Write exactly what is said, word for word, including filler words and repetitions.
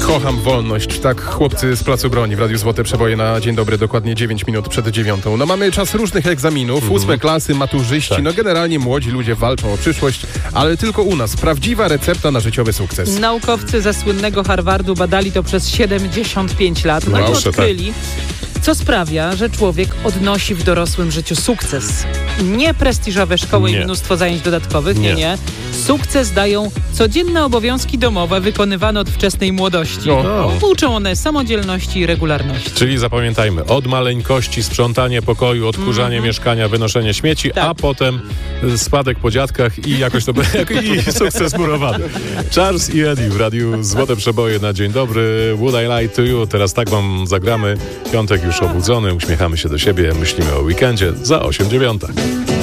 Kocham wolność. Tak, chłopcy z Placu Broni w Radiu Złote Przeboje na Dzień Dobry, dokładnie dziewięć minut przed dziewiątą. No mamy czas różnych egzaminów, mm. ósme klasy, maturzyści, tak. No generalnie młodzi ludzie walczą o przyszłość, ale tylko u nas. Prawdziwa recepta na życiowy sukces. Naukowcy ze słynnego Harvardu badali to przez siedemdziesiąt pięć lat. No wow, i odkryli, co sprawia, że człowiek odnosi w dorosłym życiu sukces. Nie prestiżowe szkoły nie. i mnóstwo zajęć dodatkowych, nie, nie. nie. Sukces dają codzienne obowiązki domowe wykonywane od wczesnej młodości. O. Uczą one samodzielności i regularności. Czyli zapamiętajmy, od maleńkości sprzątanie pokoju, odkurzanie mm-hmm. mieszkania, wynoszenie śmieci, tak. a potem spadek po dziadkach i jakoś to i sukces murowany. Charles i Eddie w Radiu Złote Przeboje na Dzień Dobry. Would I Lie to You? Teraz tak wam zagramy. Piątek już obudzony, uśmiechamy się do siebie, myślimy o weekendzie za osiem dziewiąta.